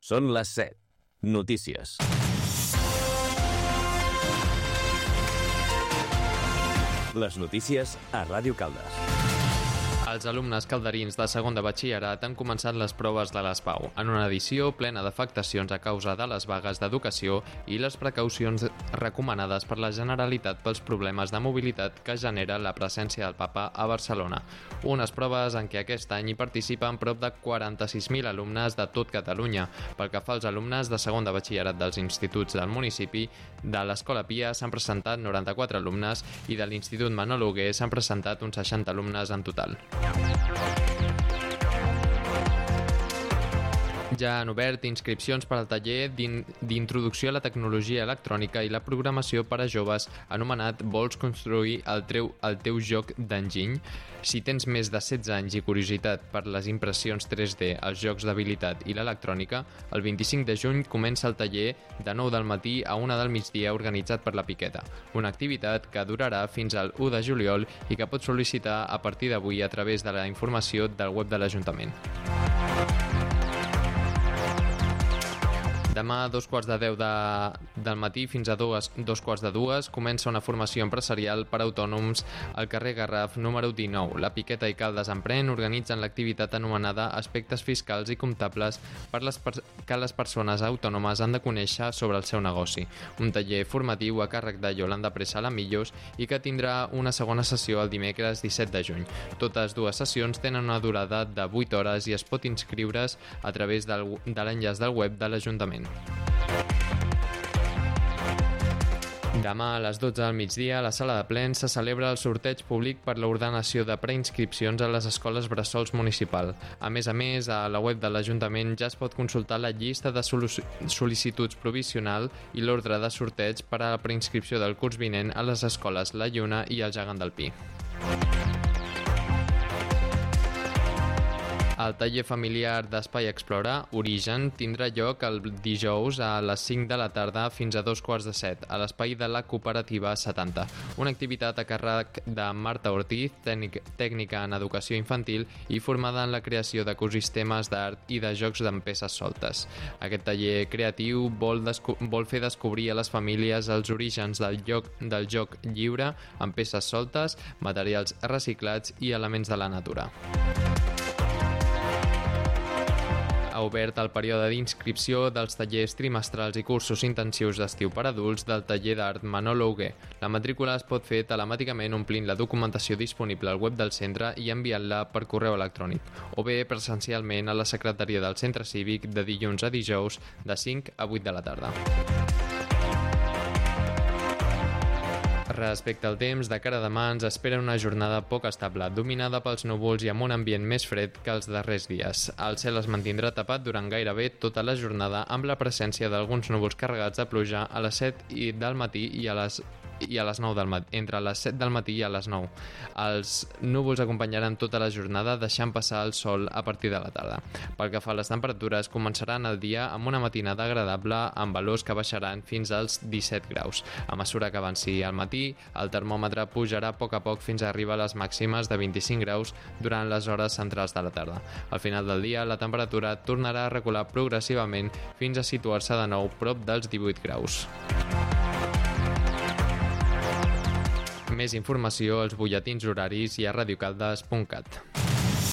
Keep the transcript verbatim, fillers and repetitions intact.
Són les set. Notícies. Les notícies a Ràdio Caldes. Els alumnes calderins de segon de batxillerat han començat les proves de l'ESPAU, en una edició plena d'afectacions a causa de les vagues d'educació i les precaucions recomanades per la Generalitat pels problemes de mobilitat que genera la presència del Papa a Barcelona. Unes proves en què aquest any hi participen prop de quaranta-sis mil alumnes de tot Catalunya. Pel que fa als alumnes de segon de batxillerat dels instituts del municipi, de l'Escola Pia s'han presentat noranta-quatre alumnes i de l'Institut Manol Hugué s'han presentat uns seixanta alumnes en total. Ja han obert inscripcions per al taller d'introducció a la tecnologia electrònica i la programació per a joves anomenat Vols construir el teu, el teu joc d'enginy? Si tens més de setze anys i curiositat per les impressions tres D, els jocs d'habilitat i l'electrònica, el vint-i-cinc de juny comença el taller de nou del matí a una del migdia organitzat per la Piqueta, una activitat que durarà fins al u de juliol i que pots sol·licitar a partir d'avui a través de la informació del web de l'Ajuntament. Demà a dos quarts de deu de, del matí fins a dos, dos quarts de dues comença una formació empresarial per a autònoms al carrer Garraf número dinou. La Piqueta i Caldes Emprèn organitzen l'activitat anomenada Aspectes fiscals i comptables per les per, que les persones autònomes han de conèixer sobre el seu negoci. Un taller formatiu a càrrec de Yolanda Presa Lamillos i que tindrà una segona sessió el dimecres disset de juny. Totes dues sessions tenen una durada de vuit hores i es pot inscriure's a través del, de l'enllaç del web de l'Ajuntament. Demà a les dotze del migdia a la sala de plens se celebra el sorteig públic per l'ordenació de preinscripcions a les escoles bressols municipal. A més a més, a la web de l'Ajuntament ja es pot consultar la llista de sol·licituds provisional i l'ordre de sorteig per a la preinscripció del curs vinent a les escoles La Lluna i el Gegant del Pi. El taller familiar d'Espai Explora, Origen, tindrà lloc el dijous a les cinc de la tarda fins a dos quarts de set, a l'espai de la Cooperativa setanta. Una activitat a càrrec de Marta Ortiz, tècnic, tècnica en educació infantil i formada en la creació d'ecosistemes d'art i de jocs amb peces soltes. Aquest taller creatiu vol, vol fer descobrir a les famílies els orígens del, lloc, del joc lliure amb peces soltes, materials reciclats i elements de la natura. Ha obert el període d'inscripció dels tallers trimestrals i cursos intensius d'estiu per adults del taller d'art Manol Hugué. La matrícula es pot fer telemàticament omplint la documentació disponible al web del centre i enviant-la per correu electrònic, o bé presencialment a la secretaria del centre cívic de dilluns a dijous de cinc a vuit de la tarda. Respecte al temps, de cara a demà ens espera una jornada poc estable, dominada pels núvols i amb un ambient més fred que els darrers dies. El cel es mantindrà tapat durant gairebé tota la jornada amb la presència d'alguns núvols carregats de pluja a les set del matí i a les i a les nou del matí, entre les set del matí i a les nou. Els núvols acompanyaran tota la jornada, deixant passar el sol a partir de la tarda. Pel que fa a les temperatures, començaran el dia amb una matinada agradable amb valors que baixaran fins als disset graus. A mesura que avanci al matí, el termòmetre pujarà a poc a poc fins a arribar a les màximes de vint-i-cinc graus durant les hores centrals de la tarda. Al final del dia, la temperatura tornarà a recular progressivament fins a situar-se de nou prop dels divuit graus. Més informació als butlletins horaris i a radiocaldes punt cat.